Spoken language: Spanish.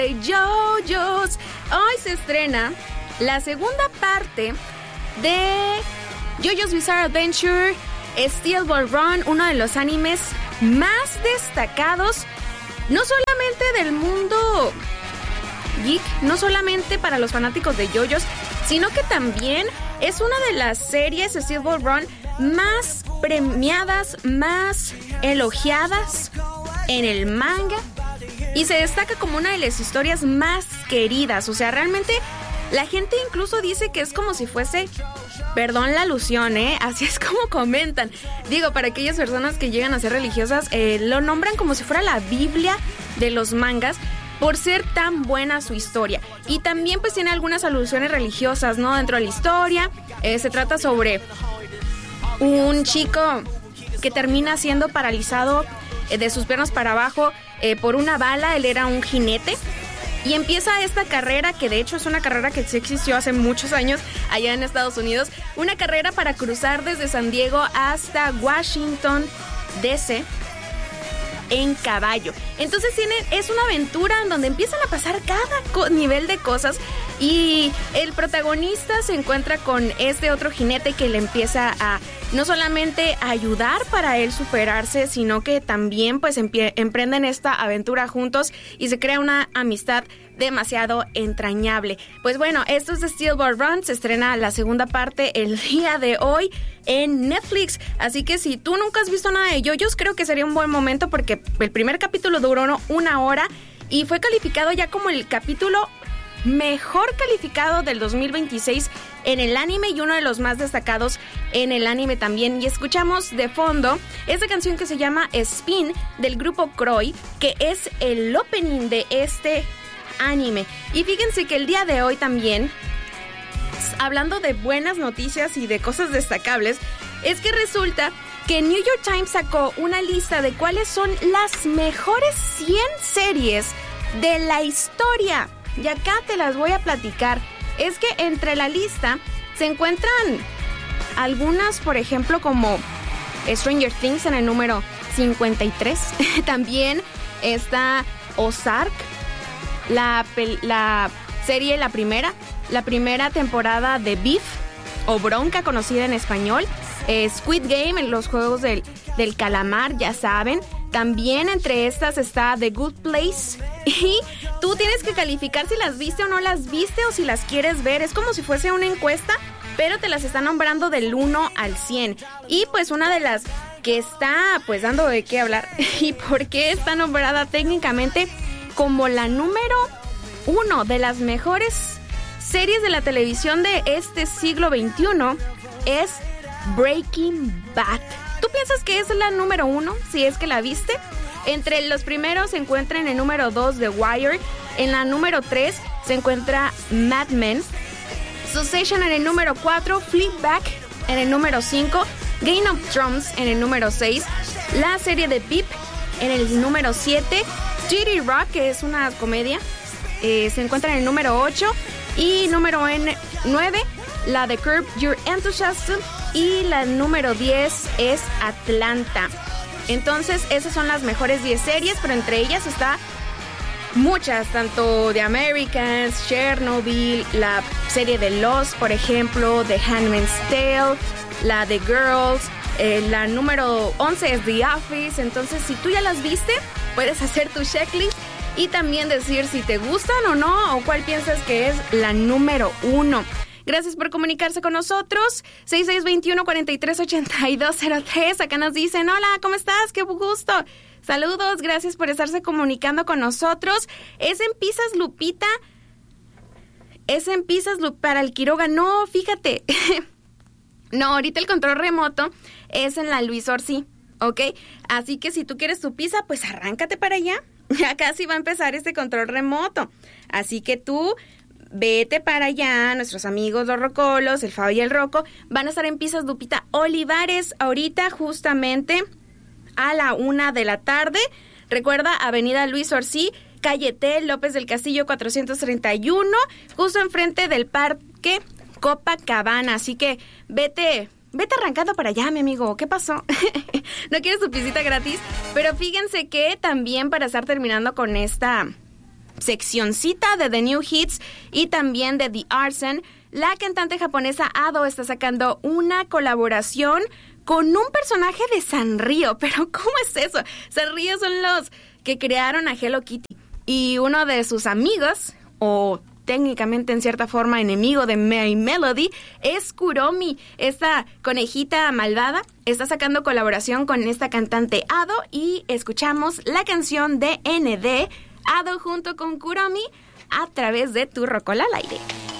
JoJo's. Hoy se estrena la segunda parte de JoJo's Bizarre Adventure Steel Ball Run, uno de los animes más destacados, no solamente del mundo geek, no solamente para los fanáticos de JoJo's, sino que también es una de las series Steel Ball Run más premiadas, más elogiadas en el manga, y se destaca como una de las historias más queridas. O sea, realmente la gente incluso dice que es como si fuese, perdón la alusión, así es como comentan. Digo, para aquellas personas que llegan a ser religiosas, lo nombran como si fuera la Biblia de los mangas, por ser tan buena su historia. Y también pues tiene algunas alusiones religiosas, ¿no? Dentro de la historia, se trata sobre un chico que termina siendo paralizado de sus piernas para abajo por una bala. Él era un jinete y empieza esta carrera, que de hecho es una carrera que sí existió hace muchos años allá en Estados Unidos, una carrera para cruzar desde San Diego hasta Washington DC en caballo. Entonces es una aventura en donde empiezan a pasar cada nivel de cosas, y el protagonista se encuentra con este otro jinete que le empieza a no solamente ayudar para él superarse, sino que también pues emprenden esta aventura juntos y se crea una amistad demasiado entrañable. Pues bueno, esto es de Steel Ball Run, se estrena la segunda parte el día de hoy en Netflix, así que si tú nunca has visto nada de JoJo's, creo que sería un buen momento, porque el primer capítulo duró 1 hora y fue calificado ya como el capítulo mejor calificado del 2026 en el anime y uno de los más destacados en el anime también. Y escuchamos de fondo esta canción que se llama Spin del grupo Kroy, que es el opening de este anime. Y fíjense que el día de hoy también, hablando de buenas noticias y de cosas destacables, es que resulta que New York Times sacó una lista de cuáles son las mejores 100 series de la historia. Y acá te las voy a platicar. Es que entre la lista se encuentran algunas, por ejemplo, como Stranger Things en el número 53. También está Ozark, la serie, la primera temporada de Beef, o Bronca, conocida en español. Squid Game, en los juegos del calamar, ya saben. También entre estas está The Good Place. Y tú tienes que calificar si las viste o no las viste, o si las quieres ver. Es como si fuese una encuesta, pero te las están nombrando del 1 al 100. Y pues una de las que está pues dando de qué hablar y por qué está nombrada técnicamente como la número 1 de las mejores series de la televisión de este siglo XXI es Breaking Bad. ¿Tú piensas que es la número 1 si es que la viste? Entre los primeros se encuentra en el número 2 The Wire, en la número 3 se encuentra Mad Men, Succession en el número 4, Fleabag en el número 5, Game of Thrones en el número 6, la serie de Veep en el número 7, 30 Rock, que es una comedia, se encuentra en el número 8, y número 9, la de Curb Your Enthusiasm, y la número 10 es Atlanta. Entonces esas son las mejores 10 series, pero entre ellas está muchas, tanto The Americans, Chernobyl, la serie de Lost, por ejemplo, The Handmaid's Tale, la de Girls, la número 11 es The Office. Entonces si tú ya las viste, puedes hacer tu checklist y también decir si te gustan o no, o cuál piensas que es la número 1. Gracias por comunicarse con nosotros. 6621-438203. Acá nos dicen, hola, ¿cómo estás? Qué gusto. Saludos, gracias por estarse comunicando con nosotros. Es en Pizzas Lupita. Para el Quiroga. No, fíjate. No, ahorita el control remoto es en la Luis Orsi, ¿ok? Así que si tú quieres tu pizza, pues arráncate para allá. Ya casi va a empezar este control remoto. Así que tú vete para allá. Nuestros amigos los Rocolos, el Fabio y el Roco, van a estar en Pizzas Lupita Olivares ahorita justamente a la 1 de la tarde. Recuerda, Avenida Luis Orsi, calle T, López del Castillo 431, justo enfrente del Parque Copacabana. Así que vete arrancando para allá, mi amigo. ¿Qué pasó? ¿No quieres tu pisita gratis? Pero fíjense que también, para estar terminando con esta seccioncita de The New Hits y también de The Arson. La cantante japonesa Ado está sacando una colaboración con un personaje de Sanrio. Pero ¿cómo es eso? Sanrio son los que crearon a Hello Kitty. Y uno de sus amigos, o técnicamente en cierta forma enemigo de My Melody, es Kuromi, esta conejita malvada. Está sacando colaboración con esta cantante Ado y escuchamos la canción de ND, Ado junto con Kuromi, a través de Tu Rocola al Aire.